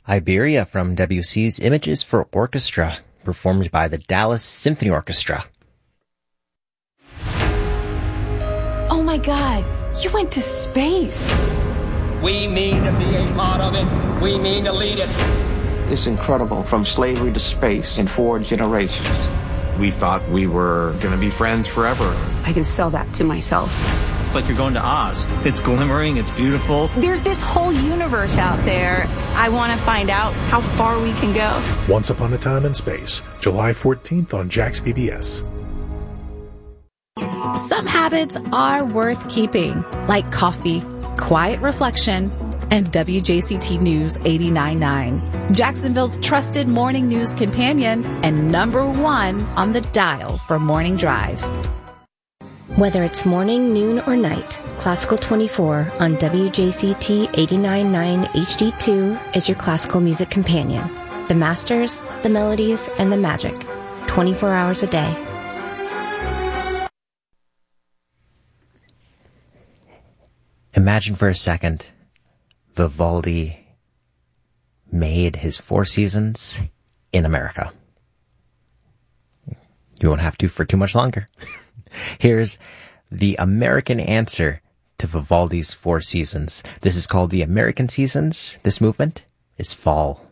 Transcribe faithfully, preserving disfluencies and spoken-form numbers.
Iberia from Debussy's Images for Orchestra, performed by the Dallas Symphony Orchestra. Oh my God, you went to space. We mean to be a part of it. We mean to lead it. It's incredible, from slavery to space in four generations. We thought we were going to be friends forever. I can sell that to myself. It's like you're going to Oz. It's glimmering, it's beautiful. There's this whole universe out there. I want to find out how far we can go. Once Upon a Time in Space, July fourteenth on Jax P B S. Some habits are worth keeping, like coffee, quiet reflection, and W J C T News eighty-nine point nine, Jacksonville's trusted morning news companion and number one on the dial for Morning Drive. Whether it's morning, noon, or night, Classical twenty-four on W J C T eighty-nine point nine H D two is your classical music companion. The masters, the melodies, and the magic. twenty-four hours a day. Imagine for a second, Vivaldi made his Four Seasons in America. You won't have to for too much longer. Here's the American answer to Vivaldi's Four Seasons. This is called the American Seasons. This movement is Fall.